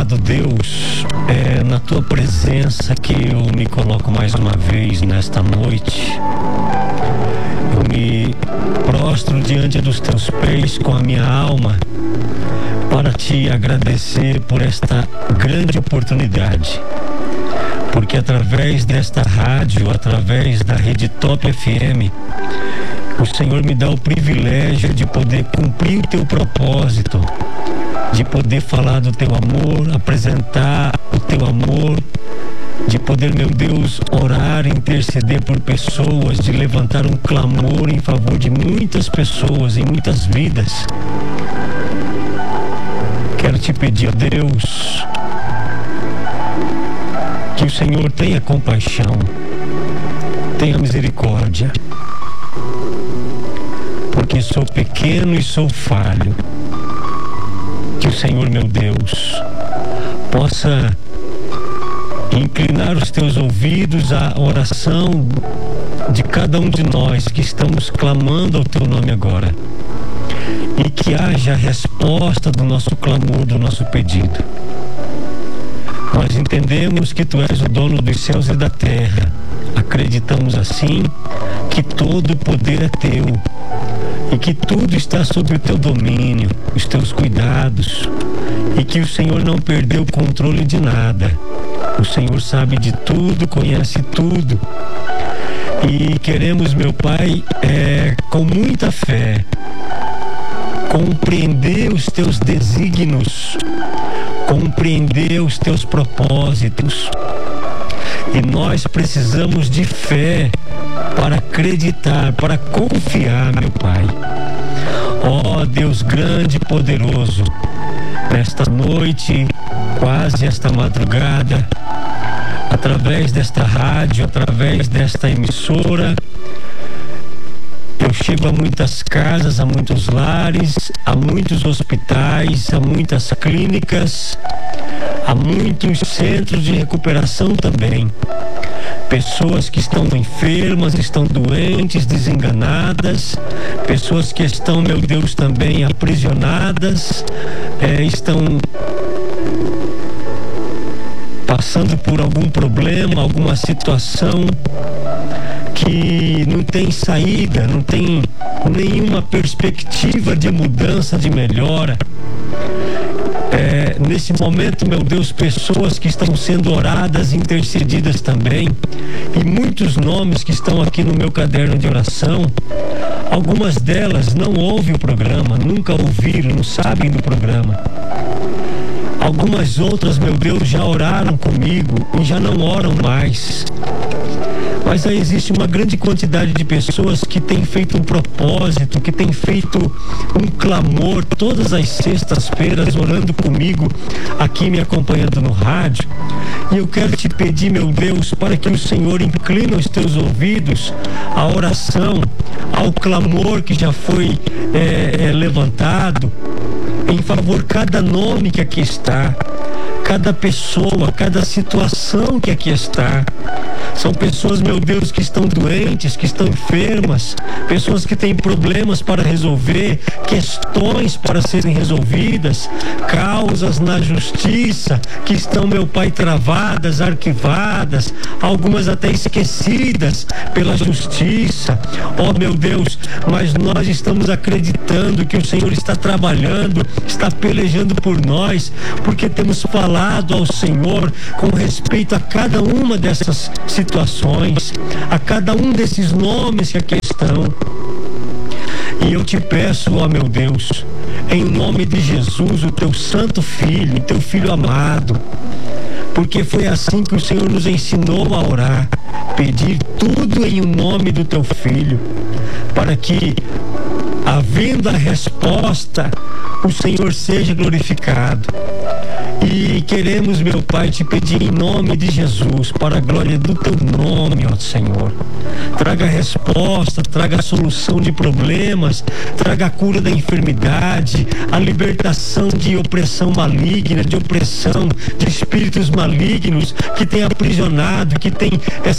Amado Deus, é na tua presença que eu me coloco mais uma vez nesta noite. Eu me prostro diante dos teus pés com a minha alma para te agradecer por esta grande oportunidade. Porque através desta rádio, através da Rede Top FM, o Senhor me dá o privilégio de poder cumprir o teu propósito, de poder falar do teu amor, apresentar o teu amor, de poder, meu Deus, orar, interceder por pessoas, de levantar um clamor em favor de muitas pessoas, em muitas vidas. Quero te pedir, Deus, que o Senhor tenha compaixão, tenha misericórdia, porque sou pequeno e sou falho. Que o Senhor, meu Deus, possa inclinar os teus ouvidos à oração de cada um de nós que estamos clamando ao teu nome agora, e que haja resposta do nosso clamor, do nosso pedido. Nós entendemos que tu és o dono dos céus e da terra. Acreditamos assim que todo o poder é teu e que tudo está sob o teu domínio, os teus cuidados, e que o Senhor não perdeu o controle de nada. O Senhor sabe de tudo, conhece tudo. E queremos, meu Pai, com muita fé, compreender os teus desígnios, compreender os teus propósitos. E nós precisamos de fé para acreditar, para confiar, meu Pai. Ó Deus grande e poderoso, nesta noite, quase esta madrugada, através desta rádio, através desta emissora, eu chego a muitas casas, a muitos lares, a muitos hospitais, a muitas clínicas, a muitos centros de recuperação também. Pessoas que estão enfermas, estão doentes, desenganadas, pessoas que estão, meu Deus, também aprisionadas, estão passando por algum problema, alguma situação que não tem saída, não tem nenhuma perspectiva de mudança, de melhora. Nesse momento, meu Deus, pessoas que estão sendo oradas, intercedidas também, e muitos nomes que estão aqui no meu caderno de oração. Algumas delas não ouvem o programa, nunca ouviram, não sabem do programa. Algumas outras, meu Deus, já oraram comigo e já não oram mais. Mas aí existe uma grande quantidade de pessoas que têm feito um propósito, que têm feito um clamor todas as sextas-feiras, orando comigo, aqui me acompanhando no rádio. E eu quero te pedir, meu Deus, para que o Senhor incline os teus ouvidos à oração, ao clamor que já foi levantado, em favor de cada nome que aqui está, cada pessoa, cada situação que aqui está. São pessoas, meu Deus, que estão doentes, que estão enfermas, pessoas que têm problemas para resolver, questões para serem resolvidas, causas na justiça que estão, meu Pai, travadas, arquivadas, algumas até esquecidas pela justiça. Ó, meu Deus, mas nós estamos acreditando que o Senhor está trabalhando, está pelejando por nós, porque temos falado ao Senhor com respeito a cada uma dessas situações, a cada um desses nomes que aqui estão. E eu te peço, ó meu Deus, em nome de Jesus, o teu santo filho, teu filho amado, porque foi assim que o Senhor nos ensinou a orar, pedir tudo em nome do teu filho, para que, havendo a resposta, o Senhor seja glorificado. E queremos, meu Pai, te pedir em nome de Jesus, para a glória do teu nome, ó Senhor. Traga resposta, traga solução de problemas, traga a cura da enfermidade, a libertação de opressão maligna, de opressão de espíritos malignos que tem aprisionado, que tem